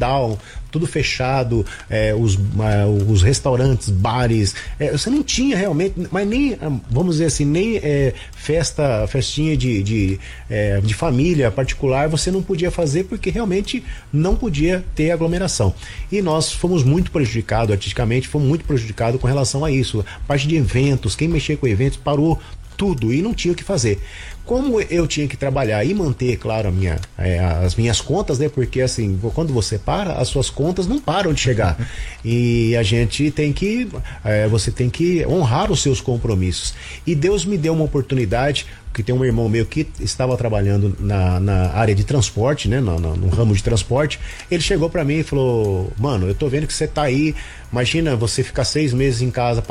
lockdown, tudo fechado, os restaurantes, bares, você não tinha realmente, mas nem, vamos dizer assim, nem festinha de família particular você não podia fazer, porque realmente não podia ter aglomeração. E nós fomos muito prejudicados, artisticamente, fomos muito prejudicados com relação a isso. A parte de eventos, quem mexia com eventos parou tudo e não tinha o que fazer. Como eu tinha que trabalhar e manter, claro, as minhas contas, né? Porque assim, quando você para, as suas contas não param de chegar. E a gente tem que, você tem que honrar os seus compromissos. E Deus me deu uma oportunidade, que tem um irmão meu que estava trabalhando na área de transporte, né? No ramo de transporte. Ele chegou para mim e falou: mano, eu tô vendo que você tá aí, imagina você ficar 6 meses em casa